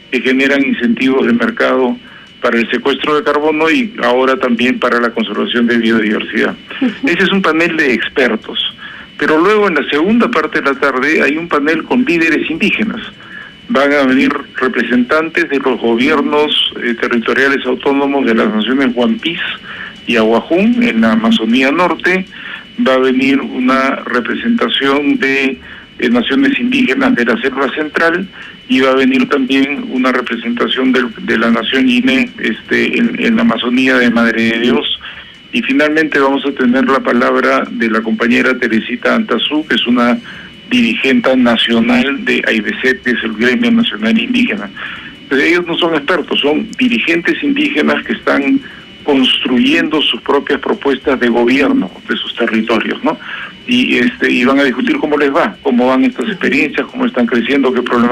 que generan incentivos de mercado para el secuestro de carbono y ahora también para la conservación de biodiversidad. Ese es un panel de expertos. Pero luego en la segunda parte de la tarde hay un panel con líderes indígenas. Van a venir representantes de los gobiernos territoriales autónomos de las naciones Huampis y Aguajún en la Amazonía Norte. Va a venir una representación de naciones indígenas de la Selva Central y va a venir también una representación de la nación Ine en la Amazonía de Madre de Dios. Y finalmente vamos a tener la palabra de la compañera Teresita Antazú, que es una dirigente nacional de AIBECET, que es el Gremio Nacional Indígena. Pero ellos no son expertos, son dirigentes indígenas que están construyendo sus propias propuestas de gobierno de sus territorios, ¿no? Y van a discutir cómo les va, cómo van estas experiencias, cómo están creciendo, qué problemas